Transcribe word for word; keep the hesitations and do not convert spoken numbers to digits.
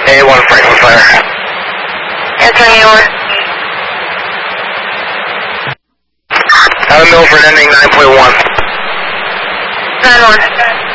A one, Franklin Fire. Answering A one. Adam Milford ending nine point one. nine one.